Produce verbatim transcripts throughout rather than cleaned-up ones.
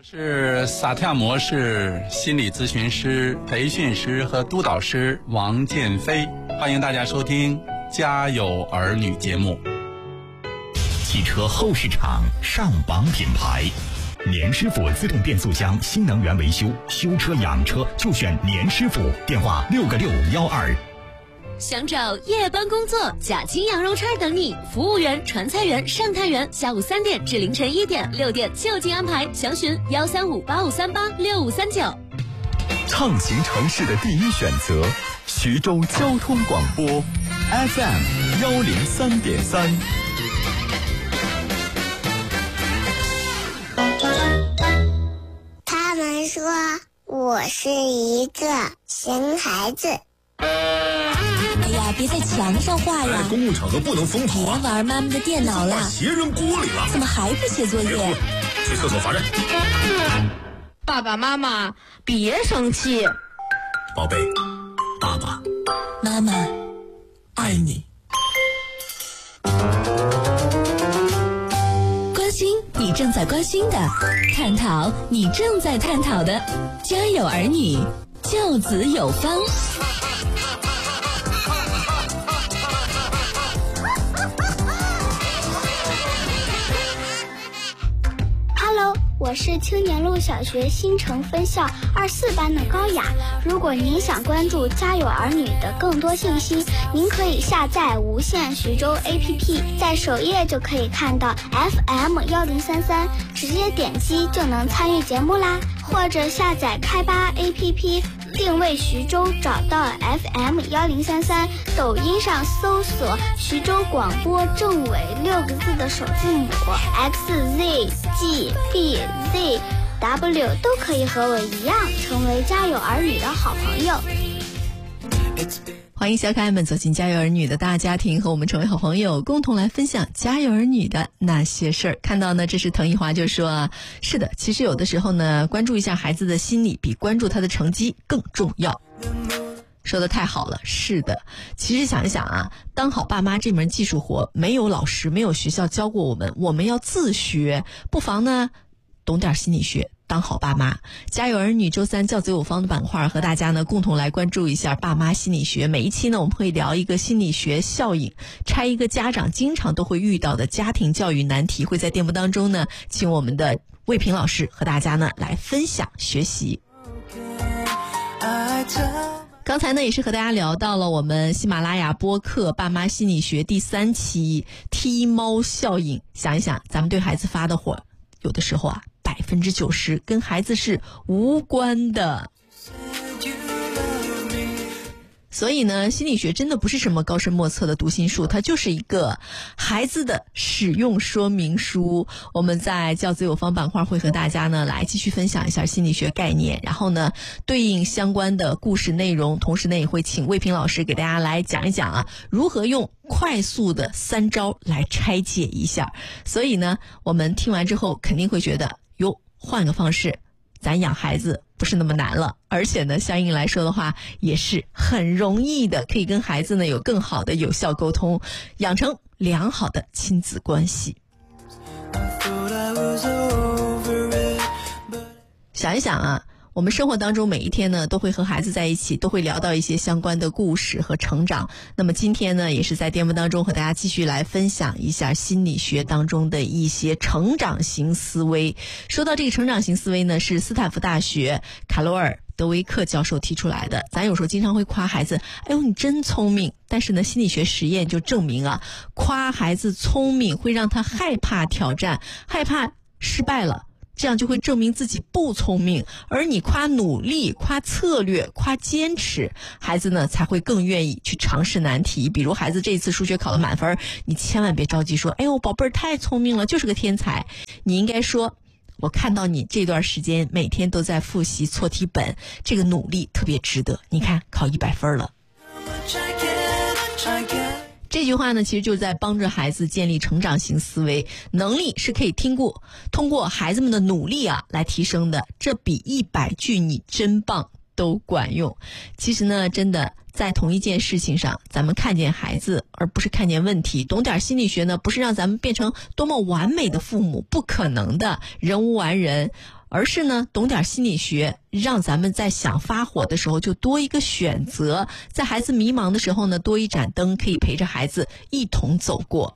是萨提亚模式心理咨询师、培训师和督导师王建飞，欢迎大家收听《家有儿女》节目。 汽车后市场上榜品牌，年师傅自动变速箱新能源维修，修车养车就选年师傅，电话六个六幺二。 想找夜班工作、假期羊肉串等你，服务员、传菜员、上菜员，下午三点至凌晨一点、六点就近安排，详询幺三五八五三八六五三九。 畅行城市的第一选择，徐州交通广播 F M 幺零三点三。 他们说我是一个熊孩子。 哎呀，别在墙上画呀！ 哎，公共场合不能疯跑啊！ 别玩妈妈的电脑了， 把鞋扔锅里了！ 怎么还不写作业？ 去厕所罚站。 爸爸妈妈，别生气。 宝贝，爸爸妈妈爱你。关心你正在关心的，探讨你正在探讨的，家有儿女，教子有方。 我是青年路小学新城分校二四班的高雅。如果您想关注家有儿女的更多信息，您可以下载无线徐州 A P P， 在首页就可以看到 F M 幺零三三，直接点击就能参与节目啦。或者下载开吧 A P P， 定位徐州，找到 F M 幺零三三，抖音上搜索徐州广播正尾六个字的首字母 X Z G B Z W 都可以和我一样成为家有儿女的好朋友。 欢迎小可爱们走进家有儿女的大家庭，和我们成为好朋友，共同来分享家有儿女的那些事儿。看到呢，这是滕一华就说啊，是的，其实有的时候呢，关注一下孩子的心理比关注他的成绩更重要。说的太好了，是的，其实想一想啊，当好爸妈这门技术活，没有老师，没有学校教过我们，我们要自学，不妨呢懂点心理学，当好爸妈。家有儿女周三教子有方的板块，和大家呢共同来关注一下爸妈心理学。每一期呢我们会聊一个心理学效应，拆一个家长经常都会遇到的家庭教育难题，会在节目当中呢请我们的魏平老师和大家呢来分享学习。刚才呢也是和大家聊到了我们喜马拉雅播客爸妈心理学第三期踢猫效应。想一想，咱们对孩子发的火，有的时候啊百分之九十跟孩子是无关的。所以呢，心理学真的不是什么高深莫测的读心术，它就是一个孩子的使用说明书。我们在教子有方板块会和大家呢来继续分享一下心理学概念，然后呢对应相关的故事内容，同时呢也会请魏平老师给大家来讲一讲啊，如何用快速的三招来拆解一下。所以呢，我们听完之后肯定会觉得，哟，换个方式，咱养孩子不是那么难了，而且呢相应来说的话也是很容易的，可以跟孩子呢有更好的有效沟通，养成良好的亲子关系。想一想啊，我们生活当中每一天呢都会和孩子在一起，都会聊到一些相关的故事和成长。那么今天呢也是在节目当中和大家继续来分享一下心理学当中的一些成长型思维。说到这个成长型思维呢，是斯坦福大学卡罗尔德维克教授提出来的。咱有时候经常会夸孩子，哎呦你真聪明，但是呢心理学实验就证明啊，夸孩子聪明会让他害怕挑战，害怕失败了，这样就会证明自己不聪明。而你夸努力、夸策略、夸坚持，孩子呢才会更愿意去尝试难题。比如孩子这一次数学考了满分，你千万别着急说，哎呦宝贝儿太聪明了，就是个天才。你应该说，我看到你这段时间每天都在复习错题本，这个努力特别值得，你看考一百分了。这句话呢其实就是在帮助孩子建立成长型思维，能力是可以听过通过孩子们的努力啊来提升的，这比一百句你真棒都管用。其实呢真的在同一件事情上，咱们看见孩子而不是看见问题。懂点心理学呢，不是让咱们变成多么完美的父母，不可能的，人无完人。 而是呢懂点心理学，让咱们在想发火的时候就多一个选择，在孩子迷茫的时候呢多一盏灯，可以陪着孩子一同走过。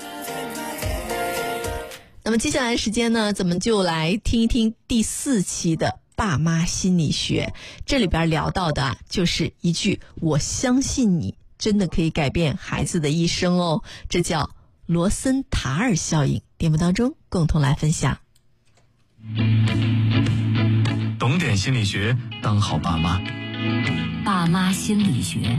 那么接下来的时间呢，咱们就来听一听第四期的爸妈心理学。这里边聊到的啊，就是一句我相信你，真的可以改变孩子的一生哦，这叫罗森塔尔效应。节目当中共同来分享。 懂点心理学，当好爸妈。 爸妈心理学。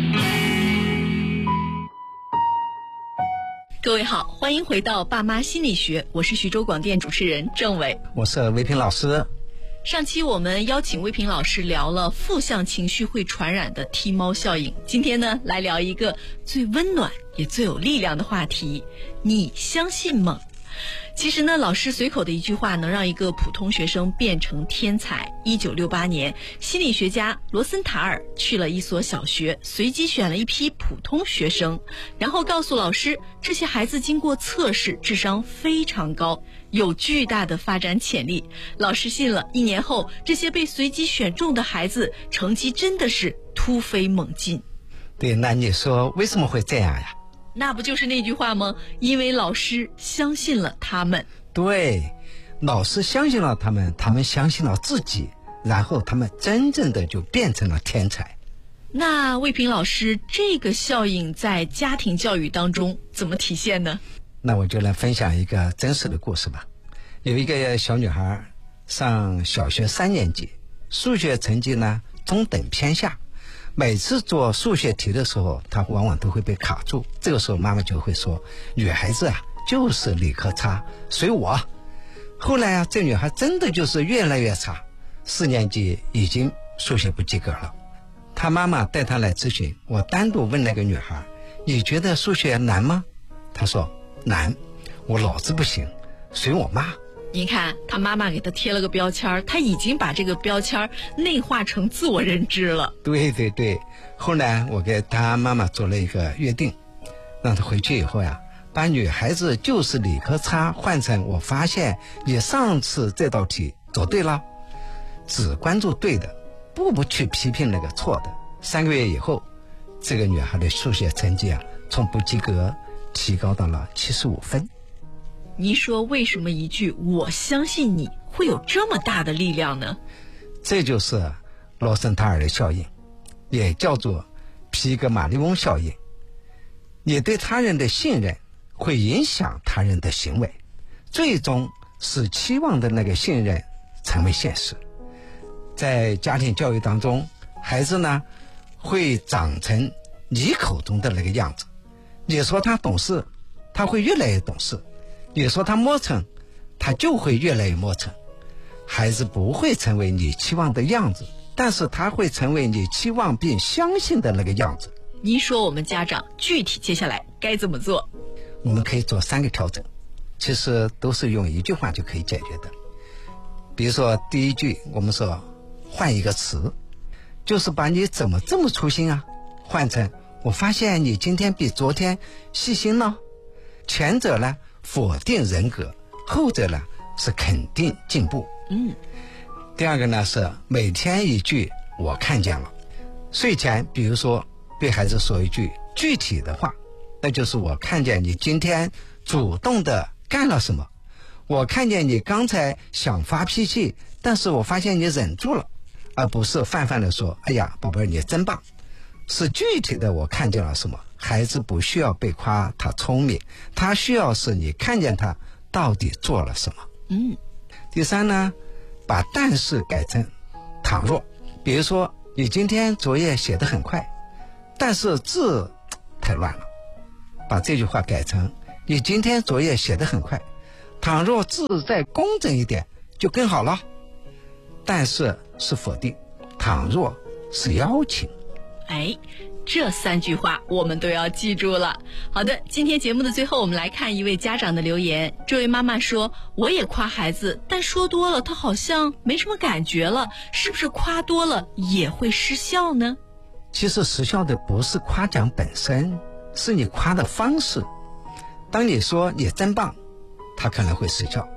各位好，欢迎回到爸妈心理学，我是徐州广电主持人郑伟， 我是魏平老师。 上期我们邀请魏平老师聊了负向情绪会传染的踢猫效应，今天呢来聊一个最温暖也最有力量的话题，你相信吗？其实呢，老师随口的一句话能让一个普通学生变成天才。一九六八年，心理学家罗森塔尔去了一所小学，随机选了一批普通学生，然后告诉老师，这些孩子经过测试，智商非常高，有巨大的发展潜力。老师信了，一年后，这些被随机选中的孩子成绩真的是突飞猛进。 对，那你说为什么会这样呀？ 那不就是那句话吗？因为老师相信了他们。 对，老师相信了他们，他们相信了自己，然后他们真正的就变成了天才。 那魏平老师，这个效应在家庭教育当中怎么体现呢？ 那我就来分享一个真实的故事吧。有一个小女孩上小学三年级，数学成绩呢中等偏下，每次做数学题的时候，她往往都会被卡住。这个时候妈妈就会说，女孩子啊就是理科差，随我。后来啊，这女孩真的就是越来越差，四年级已经数学不及格了。她妈妈带她来咨询，我单独问那个女孩，你觉得数学难吗？她说难，我脑子不行，随我妈。 您看，他妈妈给他贴了个标签，他已经把这个标签内化成自我认知了。 对对对，后来我给他妈妈做了一个约定，让他回去以后呀，把女孩子就是理科差换成我发现你上次这道题做对了，只关注对的，不不去批评那个错的。三个月以后，这个女孩的数学成绩啊，从不及格提高到了七十五分。 您说为什么一句我相信你会有这么大的力量呢？ 这就是罗森塔尔的效应，也叫做皮格马利翁效应。你对他人的信任会影响他人的行为，最终使期望的那个信任成为现实。在家庭教育当中，孩子呢会长成你口中的那个样子。你说他懂事，他会越来越懂事；你说他磨蹭，他就会越来越磨蹭。孩子不会成为你期望的样子，但是他会成为你期望并相信的那个样子。 您说我们家长具体接下来该怎么做？ 我们可以做三个调整，其实都是用一句话就可以解决的。比如说第一句，我们说换一个词，就是把你怎么这么粗心啊换成我发现你今天比昨天细心了。前者呢否定人格，后者呢是肯定进步。 嗯。 第二个呢是每天一句我看见了。睡前比如说对孩子说一句具体的话，那就是我看见你今天主动的干了什么，我看见你刚才想发脾气，但是我发现你忍住了，而不是泛泛的说哎呀宝贝你真棒。是具体的我看见了什么。孩子不需要被夸他聪明，他需要是你看见他到底做了什么。 嗯。 第三呢，把但是改成倘若。比如说你今天作业写得很快，但是字太乱了，把这句话改成你今天作业写得很快，倘若字再工整一点就更好了。但是是否定，倘若是邀请。 哎，这三句话我们都要记住了。好的，今天节目的最后，我们来看一位家长的留言。这位妈妈说，我也夸孩子，但说多了他好像没什么感觉了，是不是夸多了也会失效呢？ 其实失效的不是夸奖本身，是你夸的方式。当你说你真棒，他可能会失效。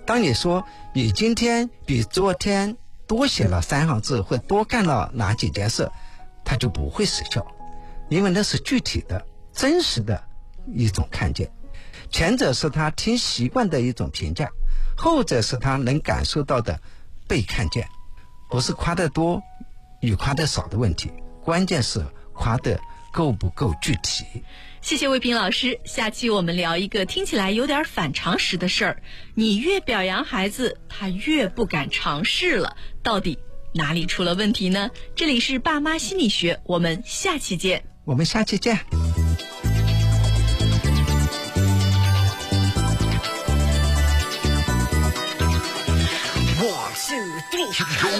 当你说你今天比昨天多写了三行字或多干了哪几件事，他就不会失效，因为那是具体的真实的一种看见。前者是他听习惯的一种评价，后者是他能感受到的被看见。不是夸得多与夸得少的问题，关键是夸得够不够具体。 谢谢魏平老师，下期我们聊一个听起来有点反常识的事儿，你越表扬孩子，他越不敢尝试了，到底哪里出了问题呢？这里是爸妈心理学，我们下期见。 我们下期见。 我是地球